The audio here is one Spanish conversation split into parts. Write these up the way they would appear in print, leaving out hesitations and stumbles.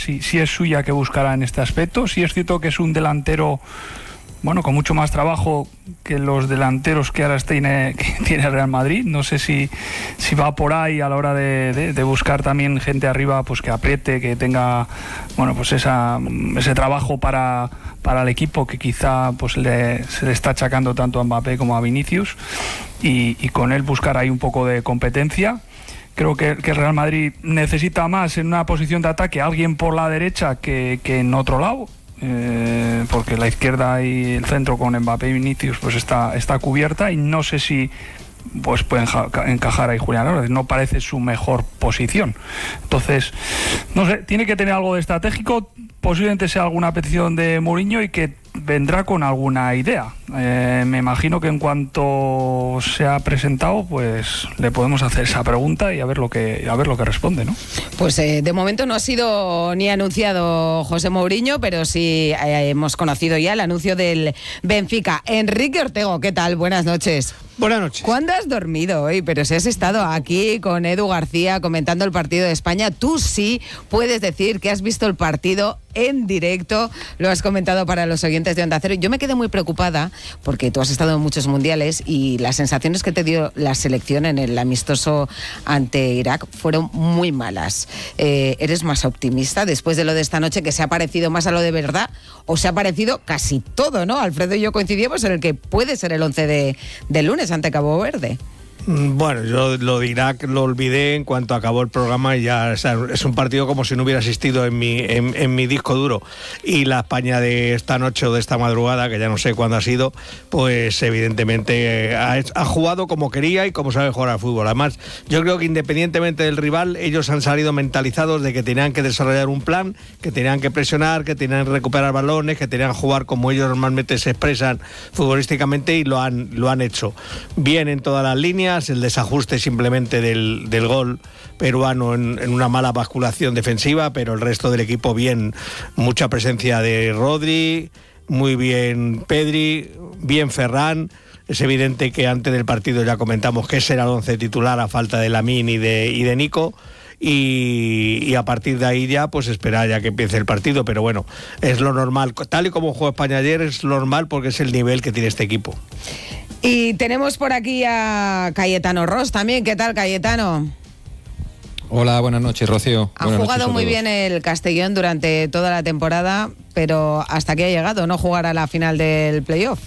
si es suya que buscará en este aspecto. Sí es cierto que es un delantero, bueno, con mucho más trabajo que los delanteros que ahora tiene Real Madrid. No sé si va por ahí a la hora de buscar también gente arriba, pues que apriete, que tenga, bueno, pues ese trabajo para el equipo que quizá pues se le está achacando tanto a Mbappé como a Vinicius, y con él buscar ahí un poco de competencia. Creo que el Real Madrid necesita más en una posición de ataque alguien por la derecha que en otro lado. Porque la izquierda y el centro con Mbappé y Vinicius pues está cubierta, y no sé si pues puede encajar ahí Julián Álvarez. No parece su mejor posición. Entonces, no sé, tiene que tener algo de estratégico. Posiblemente sea alguna petición de Mourinho y que vendrá con alguna idea. Me imagino que en cuanto sea presentado, pues le podemos hacer esa pregunta y a ver lo que responde, ¿no? Pues de momento no ha sido ni anunciado José Mourinho, pero sí hemos conocido ya el anuncio del Benfica. Enrique Ortego, ¿qué tal? Buenas noches. Buenas noches. ¿Cuándo has dormido hoy? Pero si has estado aquí con Edu García comentando el partido de España, tú sí puedes decir que has visto el partido en directo, lo has comentado para los oyentes de Onda Cero. Yo me quedé muy preocupada porque tú has estado en muchos mundiales y las sensaciones que te dio la selección en el amistoso ante Irak fueron muy malas. ¿Eres más optimista después de lo de esta noche, que se ha parecido más a lo de verdad, o se ha parecido casi todo, ¿no? Alfredo y yo coincidimos en el que puede ser el 11 de lunes ante Cabo Verde. Bueno, yo lo de Irak lo olvidé en cuanto acabó el programa y ya, o sea, es un partido como si no hubiera existido en mi disco duro. Y la España de esta noche o de esta madrugada, que ya no sé cuándo ha sido, pues evidentemente ha jugado como quería y como sabe jugar al fútbol. Además, yo creo que independientemente del rival, ellos han salido mentalizados de que tenían que desarrollar un plan, que tenían que presionar, que tenían que recuperar balones, que tenían que jugar como ellos normalmente se expresan futbolísticamente, y lo han hecho bien en todas las líneas. El desajuste simplemente del gol peruano en una mala basculación defensiva, pero el resto del equipo bien. Mucha presencia de Rodri, muy bien Pedri, bien Ferran. Es evidente que antes del partido ya comentamos que ese era el 11 titular a falta de Lamine y de Nico. Y a partir de ahí ya pues esperar ya que empiece el partido, pero bueno, es lo normal, tal y como jugó España ayer, es normal porque es el nivel que tiene este equipo. Y tenemos por aquí a Cayetano Ros también. ¿Qué tal, Cayetano? Hola, buenas noches, Rocío. Ha jugado muy bien el Castellón durante toda la temporada, pero hasta aquí ha llegado, no jugar a la final del playoff.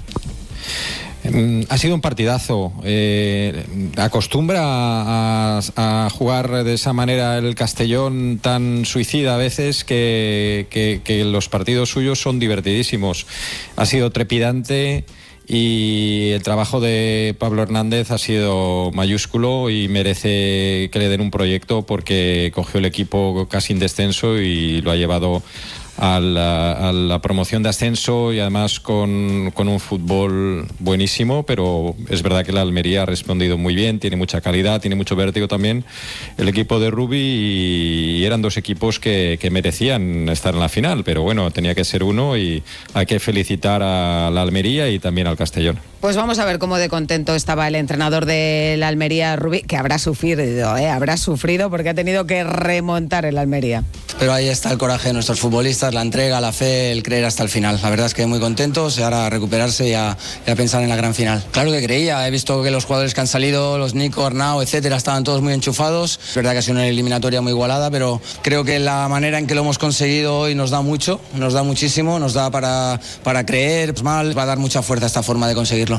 Ha sido un partidazo. Acostumbra a jugar de esa manera el Castellón, tan suicida a veces, que los partidos suyos son divertidísimos. Ha sido trepidante y el trabajo de Pablo Hernández ha sido mayúsculo y merece que le den un proyecto, porque cogió el equipo casi en descenso y lo ha llevado a la promoción de ascenso, y además con un fútbol buenísimo. Pero es verdad que la Almería ha respondido muy bien, tiene mucha calidad, tiene mucho vértigo también el equipo de Rubi, y eran dos equipos que merecían estar en la final, pero bueno, tenía que ser uno, y hay que felicitar a la Almería y también al Castellón. Pues vamos a ver cómo de contento estaba el entrenador de la Almería, Rubi, que habrá sufrido porque ha tenido que remontar el Almería. Pero ahí está el coraje de nuestros futbolistas, la entrega, la fe, el creer hasta el final. La verdad es que muy contentos, y ahora a recuperarse y a pensar en la gran final. Claro que creía, he visto que los jugadores que han salido, los Nico, Arnau, etcétera, estaban todos muy enchufados. Es verdad que ha sido una eliminatoria muy igualada, pero creo que la manera en que lo hemos conseguido hoy nos da mucho, nos da muchísimo, nos da para creer, pues mal, va a dar mucha fuerza esta forma de conseguirlo.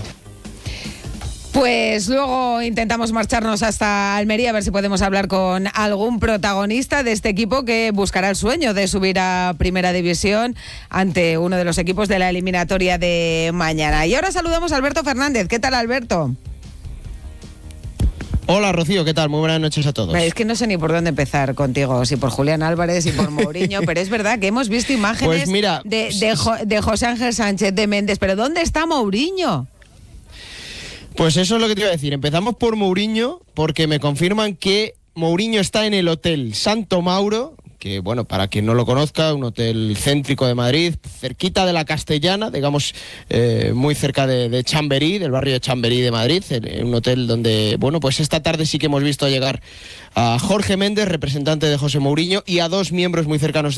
Pues luego intentamos marcharnos hasta Almería a ver si podemos hablar con algún protagonista de este equipo que buscará el sueño de subir a Primera División ante uno de los equipos de la eliminatoria de mañana. Y ahora saludamos a Alberto Fernández. ¿Qué tal, Alberto? Hola, Rocío, ¿qué tal? Muy buenas noches a todos. Es que no sé ni por dónde empezar contigo, si por Julián Álvarez, si por Mourinho, pero es verdad que hemos visto imágenes pues mira, de José Ángel Sánchez, de Méndez, pero ¿dónde está Mourinho? Pues eso es lo que te iba a decir. Empezamos por Mourinho, porque me confirman que Mourinho está en el Hotel Santo Mauro, que, bueno, para quien no lo conozca, un hotel céntrico de Madrid, cerquita de la Castellana, digamos, muy cerca de Chamberí, del barrio de Chamberí de Madrid, un hotel donde, bueno, pues esta tarde sí que hemos visto llegar a Jorge Méndez, representante de José Mourinho, y a dos miembros muy cercanos